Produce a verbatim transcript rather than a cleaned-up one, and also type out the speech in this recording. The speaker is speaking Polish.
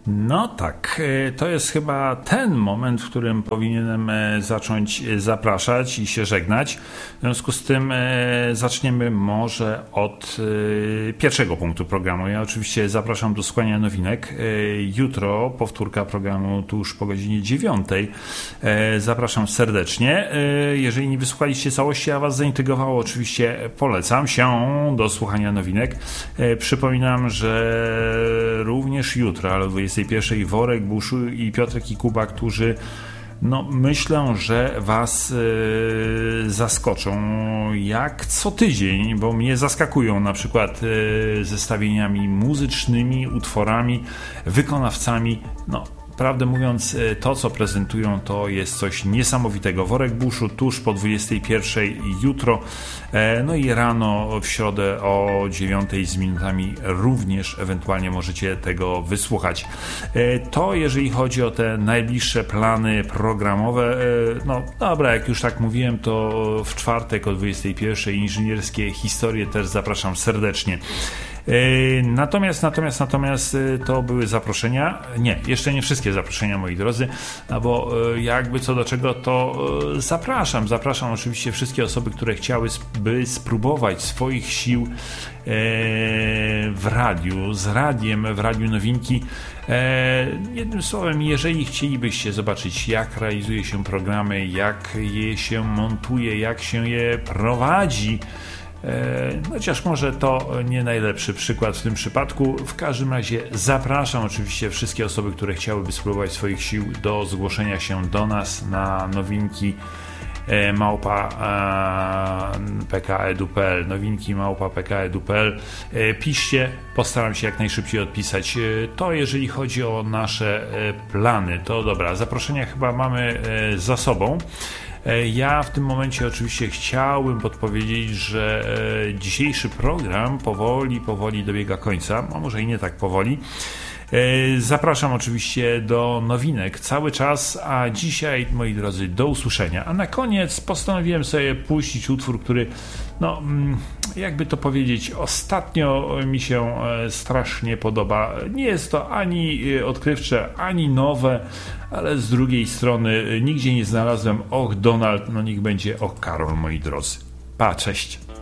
No tak, to jest chyba ten moment, w którym powinienem zacząć zapraszać i się żegnać. W związku z tym zaczniemy może od pierwszego punktu programu. Ja oczywiście zapraszam do słuchania nowinek. Jutro powtórka programu tuż po godzinie dziewiątej. Zapraszam serdecznie. Jeżeli nie wysłuchaliście całości, a Was zaintrygowało, oczywiście polecam się do słuchania nowinek. Przypominam, że również jutro, ale o dwudziestej pierwszej Worek, Buszu i Piotrek i Kuba, którzy no myślę, że Was yy, zaskoczą jak co tydzień, bo mnie zaskakują na przykład yy, zestawieniami muzycznymi, utworami, wykonawcami. No prawdę mówiąc, to co prezentują, to jest coś niesamowitego. Worek Buszu tuż po dwudziestej pierwszej jutro, no i rano w środę o dziewiątej z minutami również ewentualnie możecie tego wysłuchać. To jeżeli chodzi o te najbliższe plany programowe, no dobra, jak już tak mówiłem, to w czwartek o dwudziestej pierwszej inżynierskie historie też zapraszam serdecznie. Natomiast, natomiast, natomiast to były zaproszenia. Nie, jeszcze nie wszystkie zaproszenia, moi drodzy, no bo jakby co do czego, to zapraszam. Zapraszam oczywiście wszystkie osoby, które chciałyby spróbować swoich sił w radiu, z radiem, w Radiu Nowinki. Jednym słowem, jeżeli chcielibyście zobaczyć, jak realizuje się programy, jak je się montuje, jak się je prowadzi, chociaż może to nie najlepszy przykład w tym przypadku. W każdym razie zapraszam oczywiście wszystkie osoby, które chciałyby spróbować swoich sił do zgłoszenia się do nas na nowinki małpa p k kropka e d u kropka p l, nowinki małpa p k kropka e d u kropka p l. Piszcie, postaram się jak najszybciej odpisać. To jeżeli chodzi o nasze plany, to dobra, zaproszenia chyba mamy za sobą. Ja w tym momencie oczywiście chciałbym podpowiedzieć, że dzisiejszy program powoli, powoli dobiega końca, a może i nie tak powoli. Zapraszam oczywiście do nowinek cały czas, a dzisiaj, moi drodzy, do usłyszenia. A na koniec postanowiłem sobie puścić utwór, który, no, jakby to powiedzieć, ostatnio mi się strasznie podoba. Nie jest to ani odkrywcze, ani nowe, ale z drugiej strony nigdzie nie znalazłem Och Donald, no niech będzie Och Karol, moi drodzy. Pa, cześć.